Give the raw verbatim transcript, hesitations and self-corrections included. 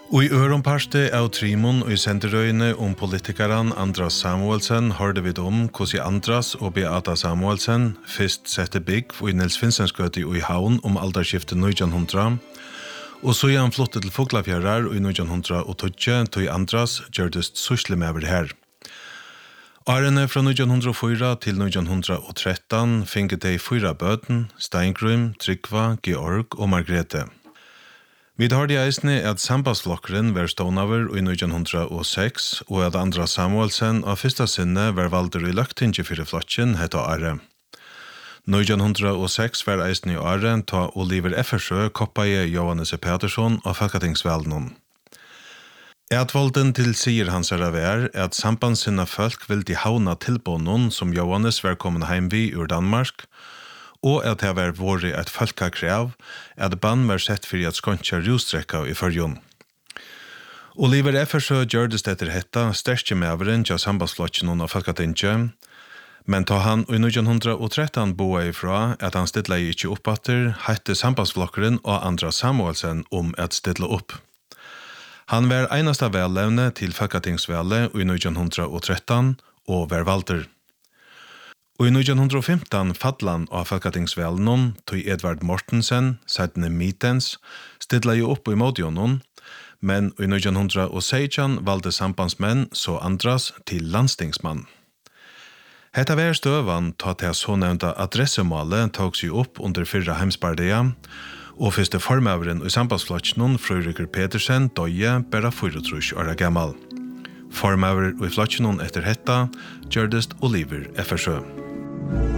Og i øronparste av Trimon og i senderøyene om politikeren Andras Samuelsen hørte vi om hvordan Andras og Beata Samuelsen først sette bygg i Nils Finsensgøte i Havn om alderskiftet nitton hundra, og så er han flottet til Foglafjærar i nitton hundra og tolv til Andras gjørtest suslemever her. Årene fra nitton hundra og fire til nitton hundra og tretton finket de fyra bøten, Steingrym, Trygva, Georg og Margrethe. Vi har det eisne at sambandsflokkeren var stånaver i nitton hundra og seks, og at Andras Samuelsen av første sinne var valder i løgtinge for flokken hette Are. nitton hundra og seks var eisne i Are ta Oliver Effersjø koppaie Johannes E. Petersson av Folketingsvelden. Etvolden til sier hans er vær at sambandssinna folk vil de havna tilbånden som Johannes var kommet heim vi ur Danmark, og at det var vært et folkekrav at bann var sett for at skåntja rustrekka i førjon. Oliver Effersjø gjørdes etter hetta sterske meveren til sambandsflokken av Folketinget, men ta han i nitton hundra og tretton boa ifra at han stilla ikke oppatter, hette sambandsflokkeren og Andras Samuelsen om at stilla opp. Han var einasta vellevne til Folketingsvelle i nitton hundra og tretton og var valter. Og i nitton hundra og femton fattlan av Folketingsvellen tog Edvard Mortensen, seitene Mitens, stilla jo opp i Modionon, men i nitton hundra og seksten valgte sambandsmenn så Andras til landstingsmann. Hetta var støvan ta til så nevnta adressemålet tog seg opp under fyrra heimsbardia, og første formøveren i sambandsflokken Frøyriker Petersen døye bare fyrretrus åra gammal. Formøver i flokken etter hetta gjørdest Oliver Effersjø.